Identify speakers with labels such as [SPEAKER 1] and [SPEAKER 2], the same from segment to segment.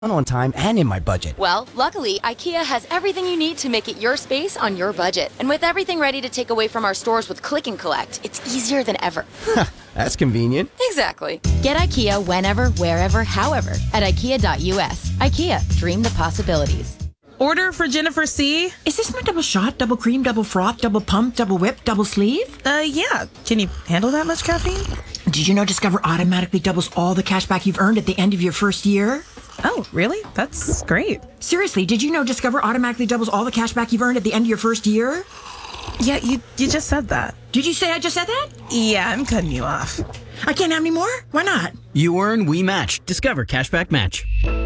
[SPEAKER 1] on time and in my budget.
[SPEAKER 2] Well, luckily, IKEA has everything you need to make it your space on your budget. And with everything ready to take away from our stores with Click and Collect, it's easier than ever.
[SPEAKER 1] That's convenient.
[SPEAKER 2] Exactly. Get IKEA whenever, wherever, however at IKEA.us. IKEA, dream the possibilities.
[SPEAKER 3] Order for Jennifer C.
[SPEAKER 4] Is this my double shot, double cream, double froth, double pump, double whip, double sleeve?
[SPEAKER 3] Yeah. Can you handle that much caffeine?
[SPEAKER 4] Did you know Discover automatically doubles all the cash back you've earned at the end of your first year?
[SPEAKER 3] Oh, really? That's great.
[SPEAKER 4] Seriously, did you know Discover automatically doubles all the cash back you've earned at the end of your first year?
[SPEAKER 3] Yeah, you just said that.
[SPEAKER 4] Did you say I just said that?
[SPEAKER 3] Yeah, I'm cutting you off.
[SPEAKER 4] I can't have any more? Why not?
[SPEAKER 5] You earn, we match. Discover Cashback Match.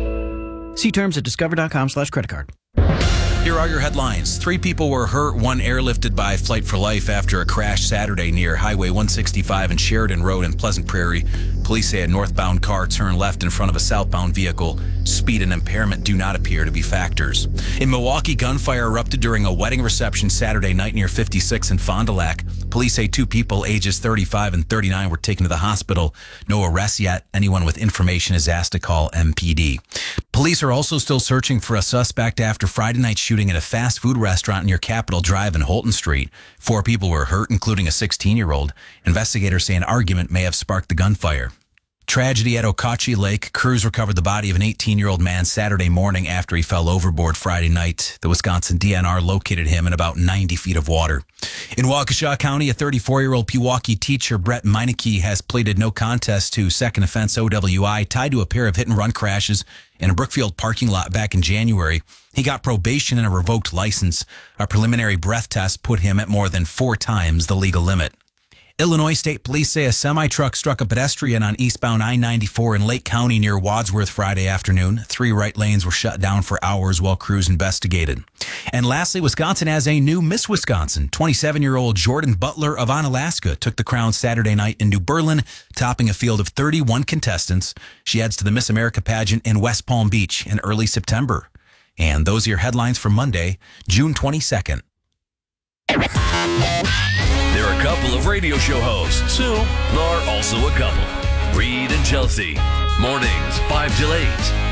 [SPEAKER 5] See terms at discover.com/creditcard.
[SPEAKER 6] Here are your headlines. 3 people were hurt, 1 airlifted by Flight for Life after a crash Saturday near Highway 165 and Sheridan Road in Pleasant Prairie. Police say a northbound car turned left in front of a southbound vehicle. Speed and impairment do not appear to be factors. In Milwaukee, gunfire erupted during a wedding reception Saturday night near 56 in Fond du Lac. Police say 2 people ages 35 and 39 were taken to the hospital. No arrests yet. Anyone with information is asked to call MPD. Police are also still searching for a suspect after Friday night shooting at a fast food restaurant near Capitol Drive and Holton Street. 4 people were hurt, including a 16-year-old. Investigators say an argument may have sparked the gunfire. Tragedy at Okauchee Lake. Crews recovered the body of an 18-year-old man Saturday morning after he fell overboard Friday night. The Wisconsin DNR located him in about 90 feet of water. In Waukesha County, a 34-year-old Pewaukee teacher, Brett Meineke, has pleaded no contest to second offense OWI tied to a pair of hit-and-run crashes in a Brookfield parking lot back in January. He got probation and a revoked license. A preliminary breath test put him at more than 4 times the legal limit. Illinois State Police say a semi-truck struck a pedestrian on eastbound I-94 in Lake County near Wadsworth Friday afternoon. 3 right lanes were shut down for hours while crews investigated. And lastly, Wisconsin has a new Miss Wisconsin. 27-year-old Jordan Butler of Onalaska took the crown Saturday night in New Berlin, topping a field of 31 contestants. She heads to the Miss America pageant in West Palm Beach in early September. And those are your headlines for Monday, June 22nd.
[SPEAKER 7] There are a couple of radio show hosts who are also a couple. Reed and Chelsea. Mornings, 5 till 8.